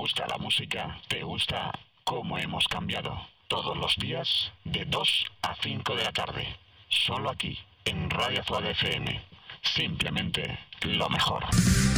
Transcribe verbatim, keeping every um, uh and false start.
gusta la música, te gusta cómo hemos cambiado. Todos los días de dos a cinco de la tarde. Solo aquí, en Radio Fuad F M. Simplemente lo mejor.